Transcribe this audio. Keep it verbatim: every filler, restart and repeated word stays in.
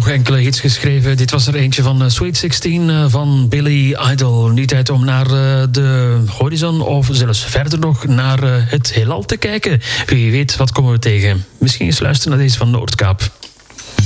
nog enkele hits geschreven. Dit was er eentje van uh, Sweet sixteen uh, van Billy Idol. Nu tijd om naar uh, de horizon of zelfs verder nog naar uh, het heelal te kijken. Wie weet, wat komen we tegen? Misschien eens luisteren naar deze van Noordkaap.